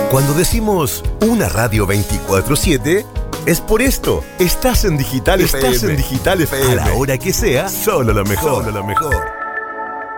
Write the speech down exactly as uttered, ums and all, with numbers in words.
Cuando decimos una radio veinticuatro siete, es por esto. Estás en Digital F M. Estás en Digital F M. A la hora que sea, solo lo mejor. Solo lo mejor.